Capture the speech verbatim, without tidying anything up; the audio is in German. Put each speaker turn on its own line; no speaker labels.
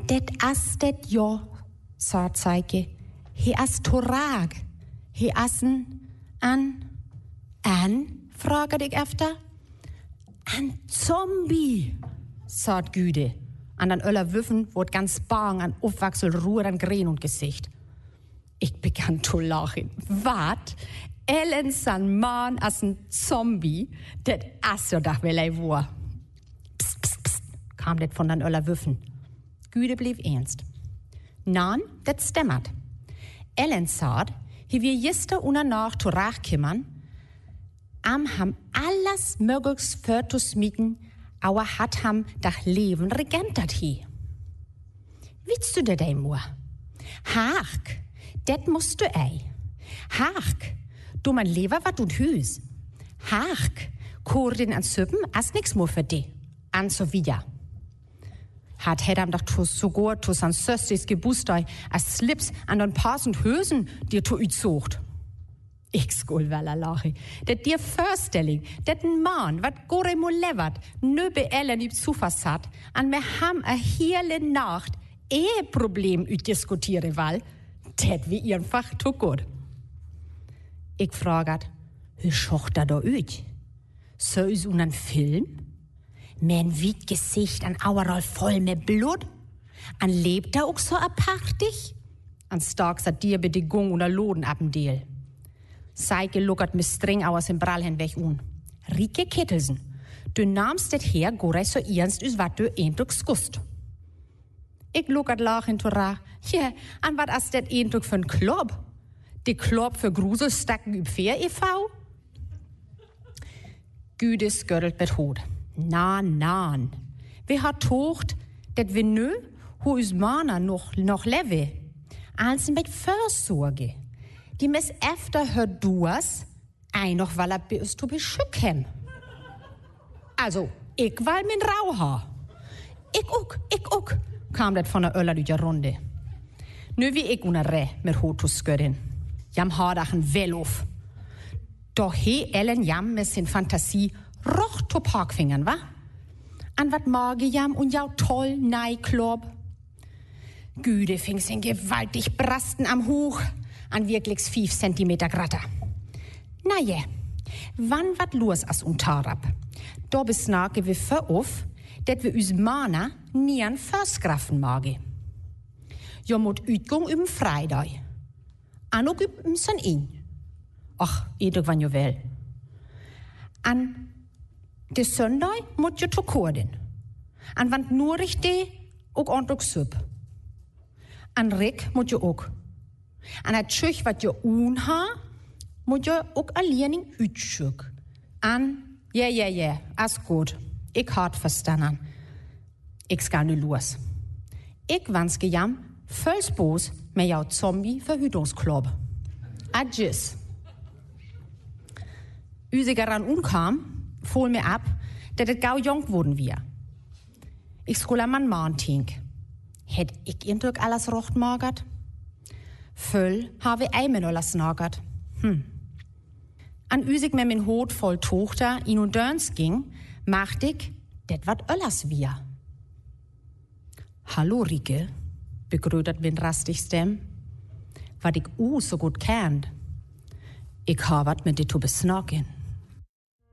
Det as det jo, sagt Zeike. He as torag. He assen an, an, fragte ich efter. An Zombie, sagt Güde. An den Öller Wüffen wurde ganz bang an Aufwachsel Ruhe an Gren und Gesicht. Ich begann zu lachen. Wat? Ellen san Mann as ein Zombie? Det as so dach will ei war. Psst, psst, psst, kam det von den Öller Wüffen. Güde blieb ernst. Nan, det stemmert. Ellen sagt, hi wir jester una nach zu rachkimmern, am ham alles möglichs für zu smieten, aber hat ham dach Leben regentet hi. Willst du det ei mur? Hark, det musst du ei. Hark, du mein Leber wat und hüs. Hark, Kurdin an Süppen, as nix mur für di. An so wieder. Hat hedam doch tus so gut, tus an Söstis gebustei, as Slips an den Pass und Hösen, dir tu üzocht. Ich skol wella lache. Det dir Förstelling, det n Mann, wat gore mo levert, nöbe Ellen üb zufassat, an me ham a hele Nacht Eheproblem üt diskutiere wall, det wie einfach tu gut. Ich fragat, wie schocht da da üt? So is un an Film? Mein wit Gesicht an auerall voll mit Blut? An lebt da auch so apartig? An stark sa dir Bedingung oder Loden ab'n Deel. Seike luckert mit streng aus dem Brallhen weg un. Rike Kittelsen, du nahmst det her gore so ernst us wat du eindruck skust. Ich luckert lachen tora. Ja, an wat as det eindruck für n Club? Die Club für Gruselstacken üb Fair e V? Güde skörrelt mit Hut. Na, na. Wir hat tocht, dat wir nö, hu us Mana noch, noch leve. Als mit Versorge. Die mes efter hört duas, ein noch weil er bis du beschücken. Also, ich weil min Rauhaar. Ich uck, ich uck, kam dat von der Öller durch die Runde. Nö wie ich una Reh mit Hotus skörrin. Jam hardachen well auf. Doch he Ellen jam mit sin Fantasie roch to Parkfingern, wa? An wat mage jam und jau toll nei Klob. Güde fing sin gewaltig Brasten am Hoch. An wirklich fünf Zentimeter Gratter. Na je, wann wat los as untarab? Da besnake wir für auf, dat wir us Mana nie an Versgraffen mage. Jo mut Utgung üben Freitag. Anok üben san in. Ach, edok wann jo wel. An de Sonntag mut jo to Korden. An wann nur richtig ook ondok sup. An Rick mut jo ook. An het tjug wat je unha, moet je ook alleen uitzoeken. An, ja, ja, ja, as goed. Ik had verstanden. Ik ska nu los. Ik wanske jam, völsboos met jouw zombie-verhütungsclub. Adjus. Üsiger an unkam, voel me ab, dat het gauw jong worden wir. Ik schol am man maan tink. Het ik indruk alles rocht magert? Föll habe eimen oder snagert. Hm. An üsig mit min Hut voll Tochter in und dörns ging, macht ich, det wat öllers wir. Hallo Rike, begrödert min rastig Stem. Wat ich u so gut kennt. Ich ha wat mit dir zu besnaken.